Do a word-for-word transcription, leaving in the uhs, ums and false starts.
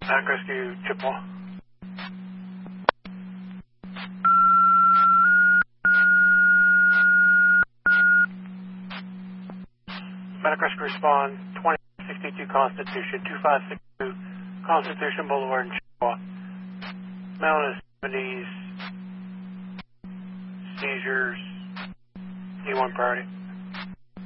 Back Rescue, Chippewa. Medic Rescue respond, twenty sixty-two Constitution, two five six two Constitution Boulevard in Chippewa. Male in his seventies, seizures, D one priority.